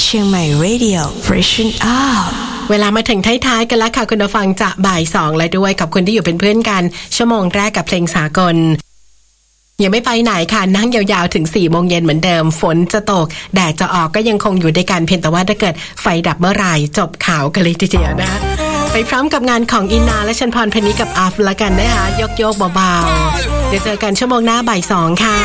เชียงใหม่ Radio Freshen Out เวลามาถึงท้ายๆกันแล้วค่ะคุณผู้ฟังจะบ่าย2แล้วด้วยกับคนที่อยู่เป็นเพื่อนกันชั่วโมงแรกกับเพลงสากลยังไม่ไปไหนค่ะนั่งยาวๆถึง 4 โมงเย็นเหมือนเดิมฝนจะตกแดดจะออกก็ยังคงอยู่ด้วยกันเพียงแต่ว่าถ้าเกิดไฟดับเมื่อไหร่จบข่าวกันเลยทีเดียวนะไปพร้อมกับงานของอินนาและชันพรเพนนีกับอัฟละกันนะคะยกๆเบาๆเดี๋ยวเจอกันชั่วโมงหน้าบ่าย2ค่ะ